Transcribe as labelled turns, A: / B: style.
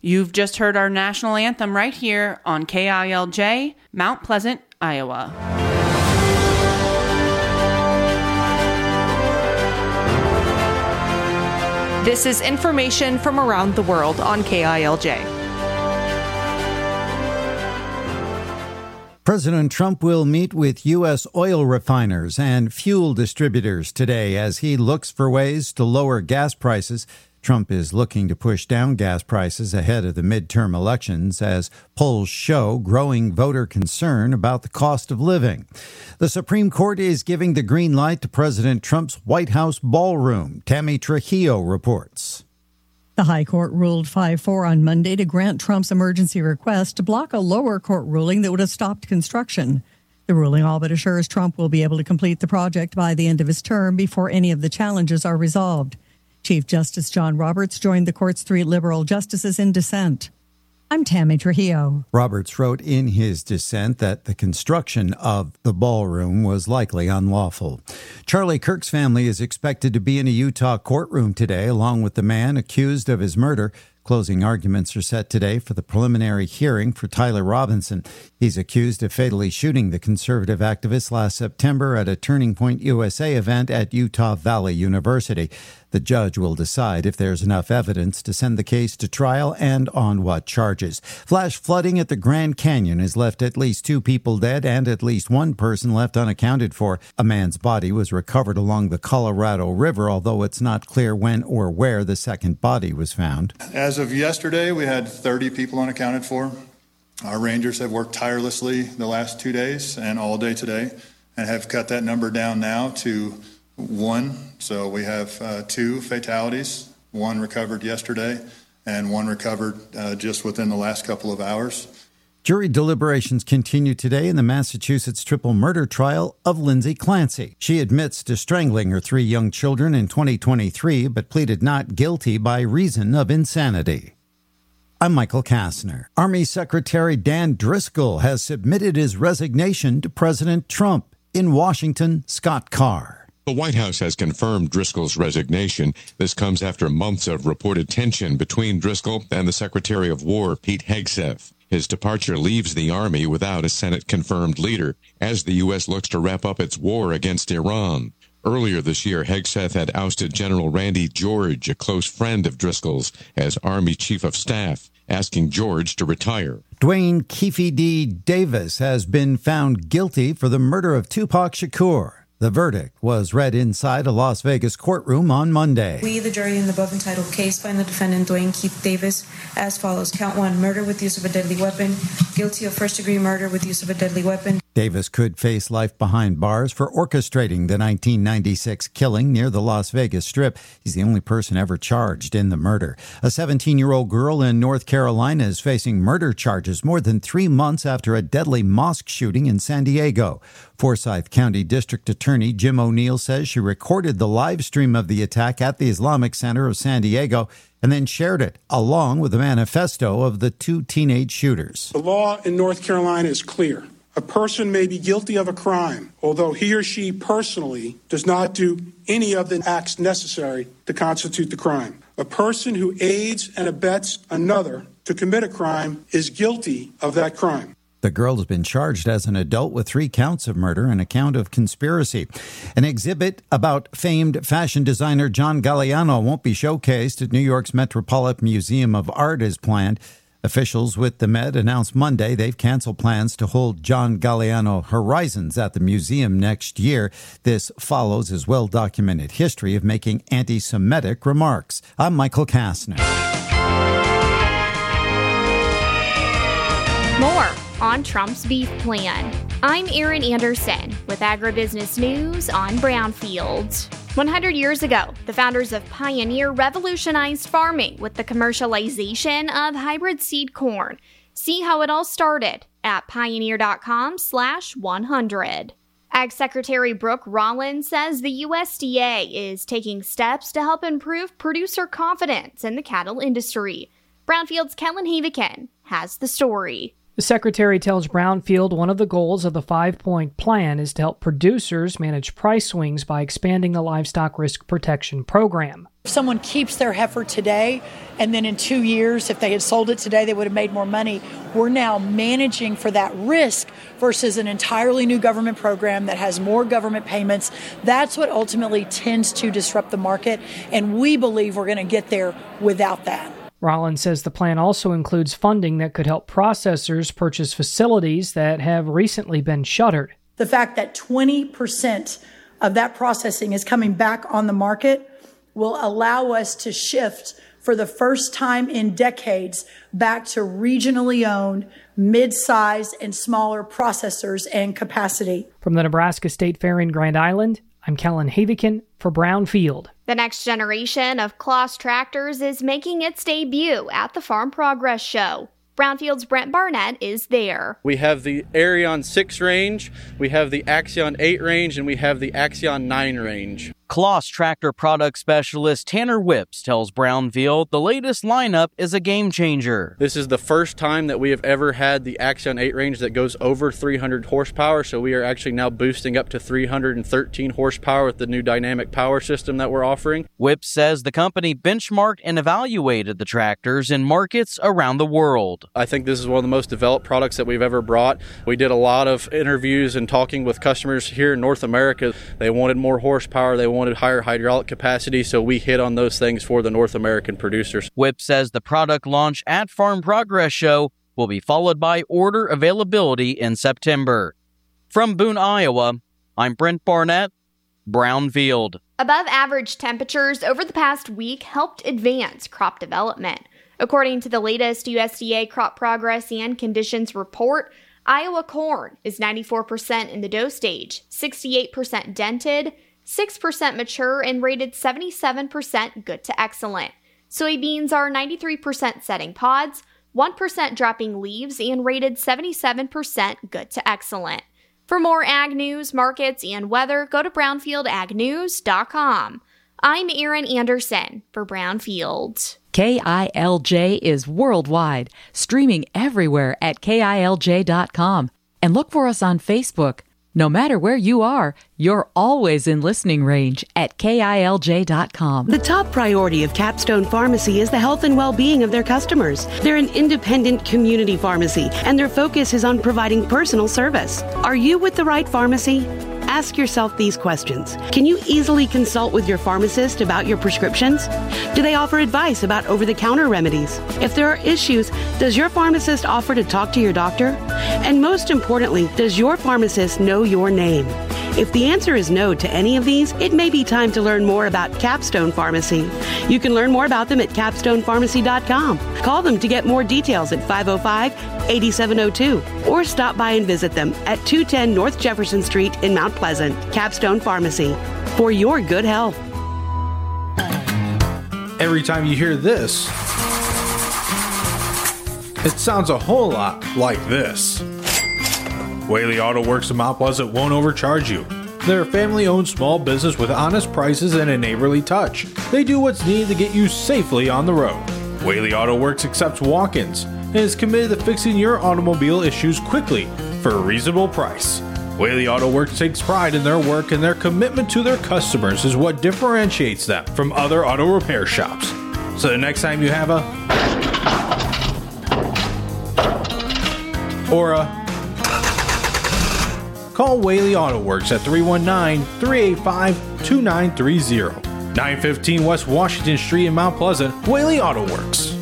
A: You've just heard our national anthem right here on KILJ, Mount Pleasant, Iowa. This is information from around the world on KILJ.
B: President Trump will meet with U.S. oil refiners and fuel distributors today as he looks for ways to lower gas prices. Trump is looking to push down gas prices ahead of the midterm elections as polls show growing voter concern about the cost of living. The Supreme Court is giving the green light to President Trump's White House ballroom. Tammy Trujillo reports.
C: The High Court ruled 5-4 on Monday to grant Trump's emergency request to block a lower court ruling that would have stopped construction. The ruling all but assures Trump will be able to complete the project by the end of his term before any of the challenges are resolved. Chief Justice John Roberts joined the court's 3 liberal justices in dissent. I'm Tammy Trujillo.
B: Roberts wrote in his dissent that the construction of the ballroom was likely unlawful. Charlie Kirk's family is expected to be in a Utah courtroom today, along with the man accused of his murder. Closing arguments are set today for the preliminary hearing for Tyler Robinson. He's accused of fatally shooting the conservative activist last September at a Turning Point USA event at Utah Valley University. The judge will decide if there's enough evidence to send the case to trial and on what charges. Flash flooding at the Grand Canyon has left at least 2 people dead and at least 1 person left unaccounted for. A man's body was recovered along the Colorado River, although it's not clear when or where the second body was found.
D: As of yesterday, we had 30 people unaccounted for. Our rangers have worked tirelessly the last 2 days and all day today and have cut that number down now to 1. So we have 2 fatalities, 1 recovered yesterday and 1 recovered just within the last couple of hours.
B: Jury deliberations continue today in the Massachusetts triple murder trial of Lindsay Clancy. She admits to strangling her 3 young children in 2023, but pleaded not guilty by reason of insanity. I'm Michael Kastner. Army Secretary Dan Driscoll has submitted his resignation to President Trump. In Washington, Scott Carr.
E: The White House has confirmed Driscoll's resignation. This comes after months of reported tension between Driscoll and the Secretary of War, Pete Hegseth. His departure leaves the Army without a Senate-confirmed leader as the U.S. looks to wrap up its war against Iran. Earlier this year, Hegseth had ousted General Randy George, a close friend of Driscoll's, as Army Chief of Staff, asking George to retire.
B: Duane Keffe D. Davis has been found guilty for the murder of Tupac Shakur. The verdict was read inside a Las Vegas courtroom on Monday.
F: We, the jury in the above entitled case, find the defendant, Duane Keith Davis, as follows. Count 1, murder with use of a deadly weapon. Guilty of first-degree murder with use of a deadly weapon.
B: Davis could face life behind bars for orchestrating the 1996 killing near the Las Vegas Strip. He's the only person ever charged in the murder. A 17-year-old girl in North Carolina is facing murder charges more than 3 months after a deadly mosque shooting in San Diego. Forsyth County District Attorney Jim O'Neill says she recorded the live stream of the attack at the Islamic Center of San Diego and then shared it along with a manifesto of the 2 teenage shooters.
G: The law in North Carolina is clear. A person may be guilty of a crime, although he or she personally does not do any of the acts necessary to constitute the crime. A person who aids and abets another to commit a crime is guilty of that crime.
B: The girl has been charged as an adult with 3 counts of murder and a count of conspiracy. An exhibit about famed fashion designer John Galliano won't be showcased at New York's Metropolitan Museum of Art as planned. Officials with the Met announced Monday they've canceled plans to hold John Galliano Horizons at the museum next year. This follows his well-documented history of making anti-Semitic remarks. I'm Michael Kastner.
H: More on Trump's beef plan. I'm Erin Anderson with Agribusiness News on Brownfield. 100 years ago, the founders of Pioneer revolutionized farming with the commercialization of hybrid seed corn. See how it all started at pioneer.com/100. Ag Secretary Brooke Rollins says the USDA is taking steps to help improve producer confidence in the cattle industry. Brownfield's Kellen Havikin has the story.
I: The secretary tells Brownfield one of the goals of the 5-point plan is to help producers manage price swings by expanding the livestock risk protection program.
J: If someone keeps their heifer today, and then in 2 years, if they had sold it today, they would have made more money. We're now managing for that risk versus an entirely new government program that has more government payments. That's what ultimately tends to disrupt the market, and we believe we're going to get there without that.
I: Rollins says the plan also includes funding that could help processors purchase facilities that have recently been shuttered.
J: The fact that 20% of that processing is coming back on the market will allow us to shift for the first time in decades back to regionally owned, mid-sized and smaller processors and capacity.
I: From the Nebraska State Fair in Grand Island, I'm Kellen Havikin for Brownfield.
H: The next generation of Kloss tractors is making its debut at the Farm Progress Show. Brownfield's Brent Barnett is there.
K: We have the Arion 6 range, we have the Axion 8 range, and we have the Axion 9 range.
L: Kloss tractor product specialist Tanner Whips tells Brownfield the latest lineup is a game changer.
K: This is the first time that we have ever had the Axion 8 range that goes over 300 horsepower, so we are actually now boosting up to 313 horsepower with the new dynamic power system that we're offering.
L: Whips says the company benchmarked and evaluated the tractors in markets around the world.
K: I think this is one of the most developed products that we've ever brought. We did a lot of interviews and talking with customers here in North America. They wanted more horsepower, they wanted higher hydraulic capacity, so we hit on those things for the North American producers.
L: Whip says the product launch at Farm Progress Show will be followed by order availability in September. From Boone, Iowa, I'm Brent Barnett, Brownfield.
H: Above average temperatures over the past week helped advance crop development. According to the latest USDA Crop Progress and Conditions Report, Iowa corn is 94% in the dough stage, 68% dented, 6% mature, and rated 77% good to excellent. Soybeans are 93% setting pods, 1% dropping leaves, and rated 77% good to excellent. For more ag news, markets, and weather, go to brownfieldagnews.com. I'm Erin Anderson for Brownfield.
M: KILJ is worldwide, streaming everywhere at KILJ.com. And look for us on Facebook. No matter where you are, you're always in listening range at KILJ.com.
N: The top priority of Capstone Pharmacy is the health and well-being of their customers. They're an independent community pharmacy, and their focus is on providing personal service. Are you with the right pharmacy? Ask yourself these questions. Can you easily consult with your pharmacist about your prescriptions? Do they offer advice about over-the-counter remedies? If there are issues, does your pharmacist offer to talk to your doctor? And most importantly, does your pharmacist know your name? If the answer is no to any of these, it may be time to learn more about Capstone Pharmacy. You can learn more about them at capstonepharmacy.com. Call them to get more details at 505-8702 or stop by and visit them at 210 North Jefferson Street in Mount Pleasant. Capstone Pharmacy, for your good health.
O: Every time you hear this, it sounds a whole lot like this. Whaley Auto Works in Mount Pleasant won't overcharge you. They're a family-owned small business with honest prices and a neighborly touch. They do what's needed to get you safely on the road. Whaley Auto Works accepts walk-ins and is committed to fixing your automobile issues quickly for a reasonable price. Whaley Auto Works takes pride in their work, and their commitment to their customers is what differentiates them from other auto repair shops. So the next time you have a call Whaley Auto Works at 319-385-2930. 915 West Washington Street in Mount Pleasant, Whaley Auto Works.